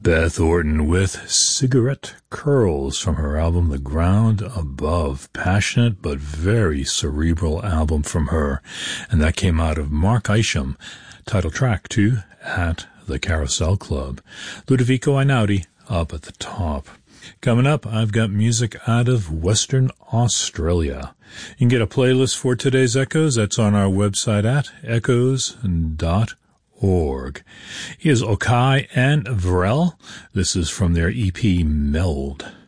Beth Orton with Cigarette Curls from her album The Ground Above. Passionate but very cerebral album from her. And that came out of Mark Isham, title track to At the Carousel Club. Ludovico Einaudi up at the top. Coming up, I've got music out of Western Australia. You can get a playlist for today's Echoes. That's on our website at echoes.org. Here's Okai and Varel. This is from their EP Meld.